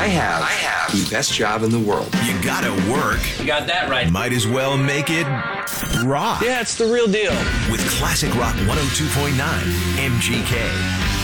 I have the best job in the world. You gotta work. You got that right. Might as well make it rock. Yeah, it's the real deal. With Classic Rock 102.9 MGK.